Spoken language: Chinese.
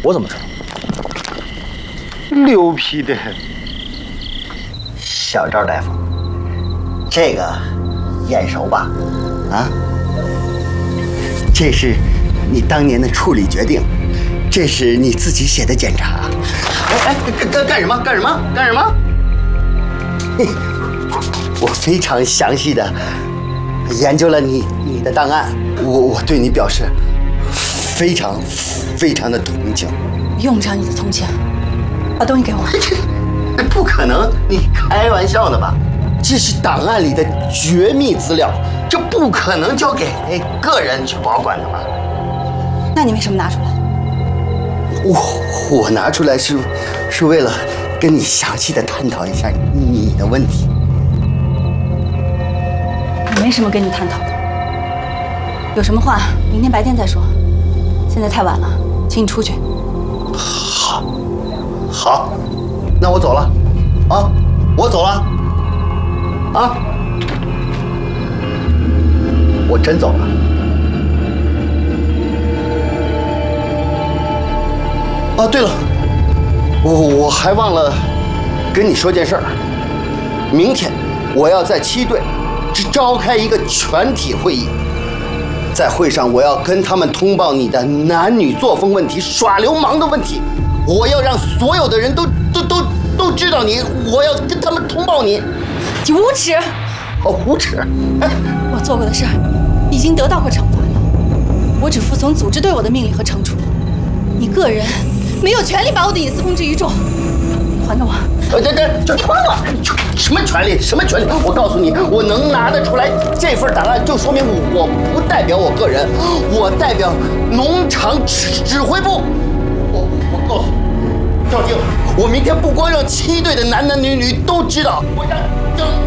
我怎么知道？ 牛皮的。小赵大夫，这个眼熟吧？啊，这是你当年的处理决定，这是你自己写的检查。哎，干什么？干什么？干什么？我非常详细的研究了你的档案，我对你表示非常的同情。 用不着你的同情，把东西给我。 不可能，你开玩笑呢吧？这是档案里的绝密资料，这不可能交给个人去保管的吧？ 那你为什么拿出来？ 我拿出来是为了跟你详细的探讨一下你的问题。 我没什么跟你探讨的，有什么话明天白天再说。现在太晚了，请你出去。 好，那我走了，啊，我走了，啊，我真走了。哦，对了，我还忘了跟你说件事儿，明天我要在7队召开一个全体会议，在会上我要跟他们通报你的男女作风问题、耍流氓的问题，我要让所有的人都知道你，我要跟他们通报你。 你无耻！ 哦，无耻！哎， 我做过的事儿已经得到过惩罚了，我只服从组织对我的命令和惩处。你个人没有权利把我的隐私公之于众，还给我！ 这还我！什么权利？什么权利？我告诉你，我能拿得出来这份档案，就说明我不代表我个人，我代表农场指挥部。我告诉你，赵静，我明天不光让7队的男女都知道，我让